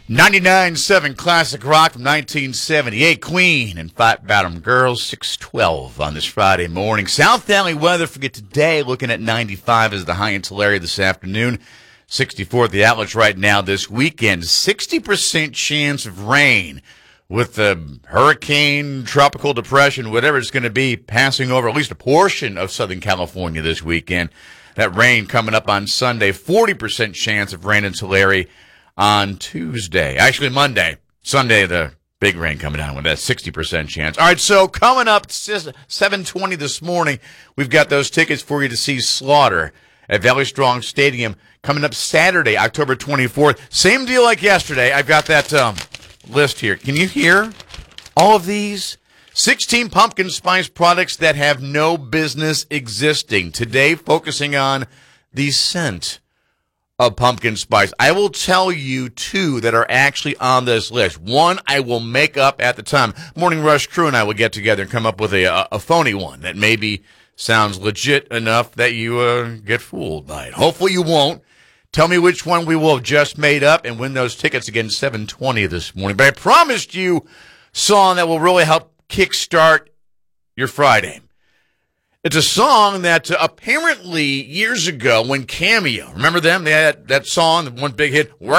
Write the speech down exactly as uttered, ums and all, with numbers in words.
ninety-nine point seven Classic Rock from nineteen seventy-eight. Queen and Fight Bottom Girls, six twelve on this Friday morning. South Valley weather, forget today, looking at ninety-five as the high in Tulare this afternoon. sixty-four at the outlets right now this weekend. sixty percent chance of rain with the hurricane, tropical depression, whatever it's going to be, passing over at least a portion of Southern California this weekend. That rain coming up on Sunday. forty percent chance of rain in Tulare on Tuesday. Actually, Monday. Sunday, the big rain coming down with that sixty percent chance. All right, so coming up seven twenty this morning, we've got those tickets for you to see Slaughter at Valley Strong Stadium coming up Saturday, October twenty-fourth. Same deal like yesterday. I've got that um, list here. Can you hear all of these? sixteen pumpkin spice products that have no business existing. Today, focusing on the scent of pumpkin spice. I will tell you two that are actually on this list. One I will make up at the time. Morning Rush crew and I will get together and come up with a, a phony one that maybe sounds legit enough that you uh, get fooled by it. Hopefully you won't. Tell me which one we will have just made up and win those tickets again seven twenty this morning. But I promised you a song that will really help kickstart your Friday. It's a song that uh, apparently years ago when Cameo, remember them? They had that song, the one big hit,